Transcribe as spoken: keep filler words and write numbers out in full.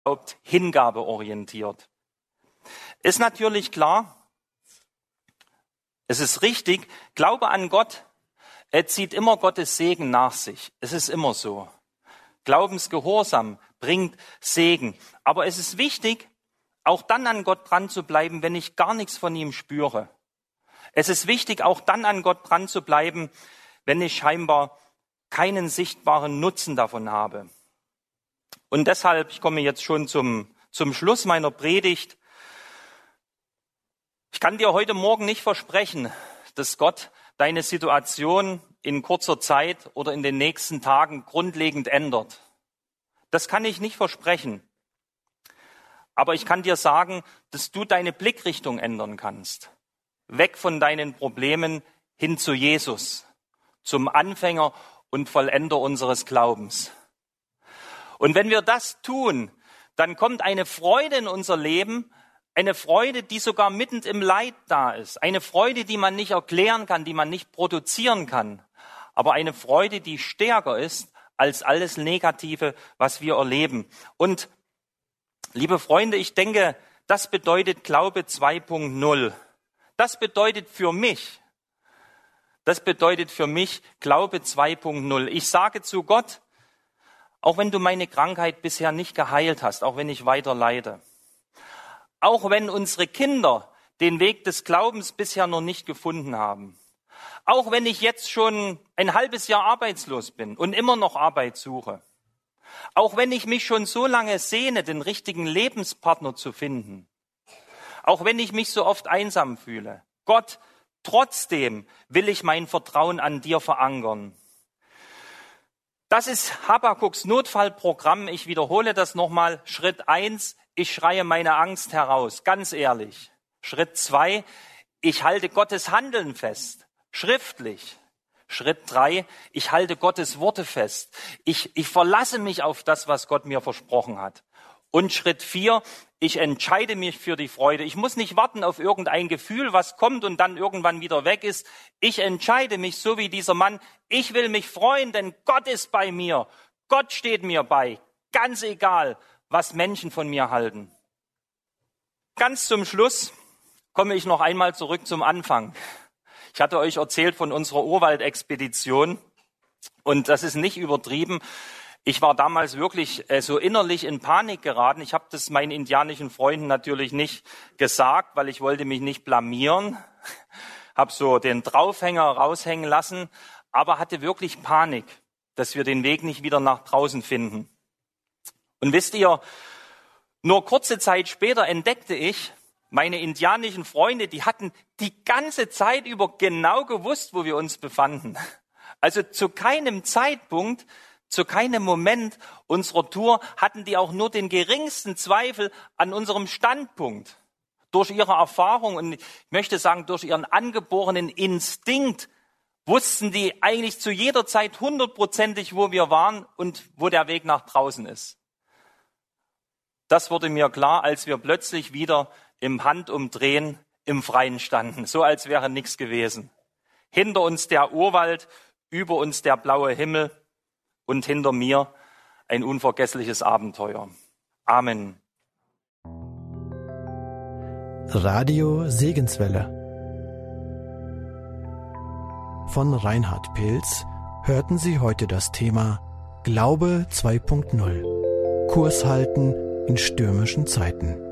hingabeorientiert. Ist natürlich klar, es ist richtig, Glaube an Gott, er zieht immer Gottes Segen nach sich. Es ist immer so. Glaubensgehorsam bringt Segen. Aber es ist wichtig, auch dann an Gott dran zu bleiben, wenn ich gar nichts von ihm spüre. Es ist wichtig, auch dann an Gott dran zu bleiben, wenn ich scheinbar keinen sichtbaren Nutzen davon habe. Und deshalb, ich komme jetzt schon zum, zum Schluss meiner Predigt. Ich kann dir heute Morgen nicht versprechen, dass Gott deine Situation in kurzer Zeit oder in den nächsten Tagen grundlegend ändert. Das kann ich nicht versprechen. Aber ich kann dir sagen, dass du deine Blickrichtung ändern kannst. Weg von deinen Problemen hin zu Jesus, zum Anfänger und Vollender unseres Glaubens. Und wenn wir das tun, dann kommt eine Freude in unser Leben, eine Freude, die sogar mitten im Leid da ist. Eine Freude, die man nicht erklären kann, die man nicht produzieren kann. Aber eine Freude, die stärker ist als alles Negative, was wir erleben. Und liebe Freunde, ich denke, das bedeutet Glaube zwei Punkt null. Das bedeutet für mich, das bedeutet für mich Glaube zwei Punkt null. Ich sage zu Gott, auch wenn du meine Krankheit bisher nicht geheilt hast, auch wenn ich weiter leide, auch wenn unsere Kinder den Weg des Glaubens bisher noch nicht gefunden haben, auch wenn ich jetzt schon ein halbes Jahr arbeitslos bin und immer noch Arbeit suche, auch wenn ich mich schon so lange sehne, den richtigen Lebenspartner zu finden, auch wenn ich mich so oft einsam fühle, Gott, trotzdem will ich mein Vertrauen an dir verankern. Das ist Habakuks Notfallprogramm. Ich wiederhole das nochmal. Schritt eins, ich schreie meine Angst heraus, ganz ehrlich. Schritt zwei, ich halte Gottes Handeln fest, schriftlich. Schritt drei, ich halte Gottes Worte fest. Ich, ich verlasse mich auf das, was Gott mir versprochen hat. Und Schritt vier, ich entscheide mich für die Freude. Ich muss nicht warten auf irgendein Gefühl, was kommt und dann irgendwann wieder weg ist. Ich entscheide mich so wie dieser Mann. Ich will mich freuen, denn Gott ist bei mir. Gott steht mir bei. Ganz egal, was Menschen von mir halten. Ganz zum Schluss komme ich noch einmal zurück zum Anfang. Ich hatte euch erzählt von unserer Urwaldexpedition und das ist nicht übertrieben. Ich war damals wirklich äh, so innerlich in Panik geraten. Ich habe das meinen indianischen Freunden natürlich nicht gesagt, weil ich wollte mich nicht blamieren. Habe so den Draufhänger raushängen lassen, aber hatte wirklich Panik, dass wir den Weg nicht wieder nach draußen finden. Und wisst ihr, nur kurze Zeit später entdeckte ich, meine indianischen Freunde, die hatten die ganze Zeit über genau gewusst, wo wir uns befanden. Also zu keinem Zeitpunkt, zu keinem Moment unserer Tour hatten die auch nur den geringsten Zweifel an unserem Standpunkt. Durch ihre Erfahrung und ich möchte sagen, durch ihren angeborenen Instinkt wussten die eigentlich zu jeder Zeit hundertprozentig, wo wir waren und wo der Weg nach draußen ist. Das wurde mir klar, als wir plötzlich wieder im Handumdrehen im Freien standen, so als wäre nichts gewesen. Hinter uns der Urwald, über uns der blaue Himmel und hinter mir ein unvergessliches Abenteuer. Amen. Radio Segenswelle. Von Reinhard Pilz hörten Sie heute das Thema Glaube zwei Punkt null. Kurs halten in stürmischen Zeiten.